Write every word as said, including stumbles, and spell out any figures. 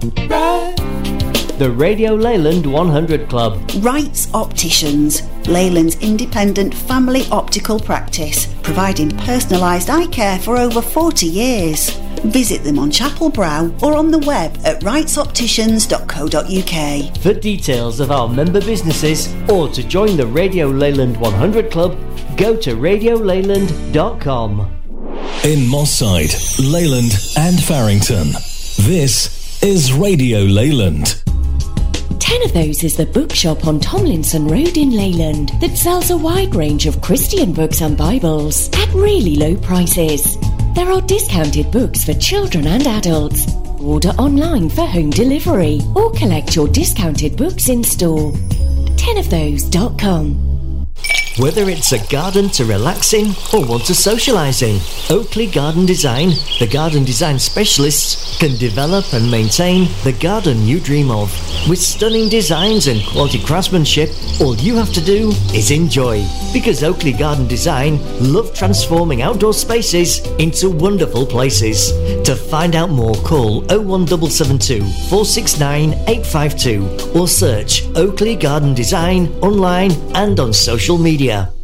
The Radio Leyland one hundred Club. Wrights Opticians, Leyland's independent family optical practice, providing personalised eye care for over forty years. Visit them on Chapel Brow or on the web at wrights opticians dot co dot uk. For details of our member businesses or to join the Radio Leyland one hundred Club, go to radio leyland dot com. In Moss Side, Leyland and Farrington, this is Radio Leyland. Ten of Those is the bookshop on Tomlinson Road in Leyland that sells a wide range of Christian books and Bibles at really low prices. There are discounted books for children and adults. Order online for home delivery or collect your discounted books in store. ten of those dot com. Whether it's a garden to relax in or one to socialise in, Oakley Garden Design, the garden design specialists, can develop and maintain the garden you dream of. With stunning designs and quality craftsmanship, all you have to do is enjoy. Because Oakley Garden Design love transforming outdoor spaces into wonderful places. To find out more, call oh one seven seven two, four six nine, eight five two or search Oakley Garden Design online and on social media.